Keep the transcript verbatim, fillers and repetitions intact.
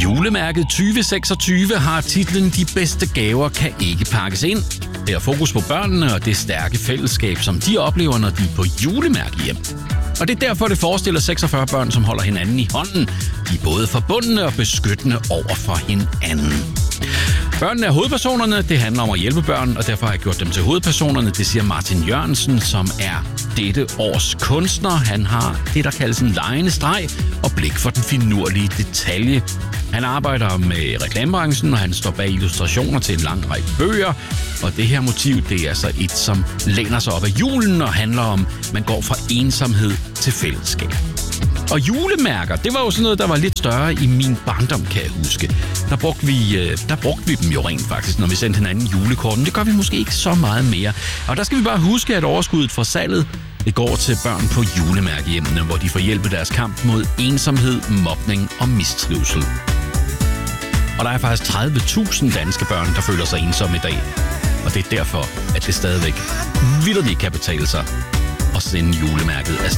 Julemærket tyve seksogtyve har titlen De bedste gaver kan ikke pakkes ind. Det er fokus på børnene og det stærke fællesskab, som de oplever, når de er på julemærke hjem. Og det er derfor, det forestiller seksogfyrre børn, som holder hinanden i hånden. De er både forbundne og beskyttende over for hinanden. Børnene er hovedpersonerne. Det handler om at hjælpe børn, og derfor har jeg gjort dem til hovedpersonerne. Det siger Martin Jørgensen, som er dette års kunstner. Han har det, der kaldes en legende streg og blik for den finurlige detalje. Han arbejder med reklamebranchen, og han står bag illustrationer til en lang række bøger. Og det her motiv, det er altså et, som læner sig op af julen og handler om, at man går fra ensomhed til fællesskab. Og julemærker, det var jo sådan noget, der var lidt større i min barndom, kan jeg huske. Der brugte vi, der brugte vi dem jo rent faktisk, når vi sendte hinanden julekort. Men det gør vi måske ikke så meget mere. Og der skal vi bare huske, at overskuddet fra salget, det går til børn på julemærkehjemmene, hvor de får hjælp i deres kamp mod ensomhed, mobning og mistrivsel. Og der er faktisk tredive tusind danske børn, der føler sig ensomme i dag. Og det er derfor, at det stadigvæk vildt kan betale sig at sende julemærket af